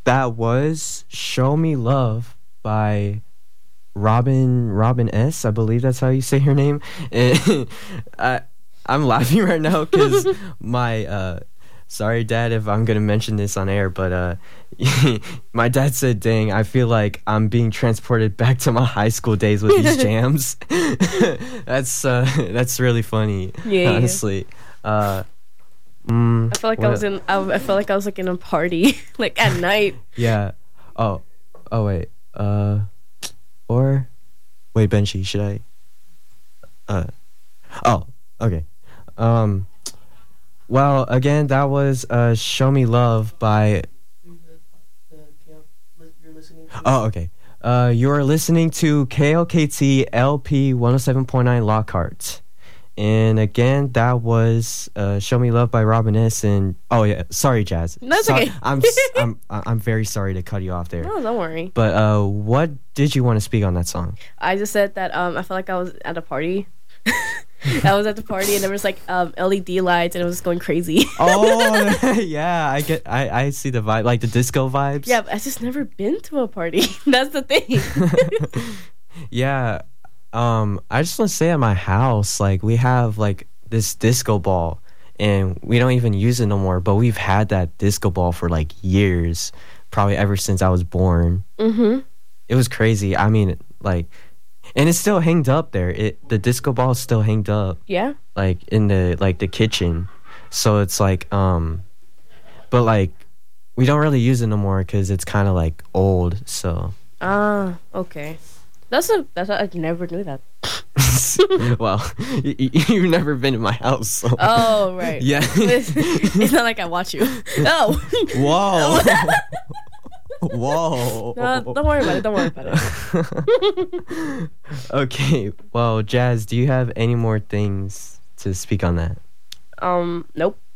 That was "Show Me Love" by Robin S. I believe that's how you say her name. And I'm laughing right now because my sorry, Dad, if I'm gonna mention this on air, but my dad said, "Dang, I feel like I'm being transported back to my high school days with these jams." That's really funny. Yeah, honestly. I feel like I felt like I was like in a party, like at night. Yeah. Oh wait. Or wait, Benchy, should I? Oh, okay. Well, again, that was "Show Me Love" by. Oh, okay. You're listening to KLKT LP 107.9 Lockhart. And again, that was "Show Me Love" by Robin S. And oh yeah, sorry, Jazz. That's okay. I'm very sorry to cut you off there. No, don't worry. But what did you want to speak on that song? I just said that I felt like I was at a party. I was at the party and there was like LED lights and it was going crazy. Oh yeah, I see the vibe, like the disco vibes. Yeah, but I just never been to a party. That's the thing. Yeah. I just want to say at my house, like, we have like this disco ball and we don't even use it no more, but we've had that disco ball for like years, probably ever since I was born. Mm-hmm. It was crazy. I mean, like, and it's still hanged up there. The disco ball is still hanged up. Yeah. Like in the kitchen. So it's like, but like, we don't really use it no more because it's kind of like old. So. Okay. That's I never knew that. Well, you've never been in my house. So. Oh, right. Yeah. It's not like I watch you. Oh. Whoa. Whoa. No, don't worry about it. Okay. Well, Jazz, do you have any more things to speak on that? Nope.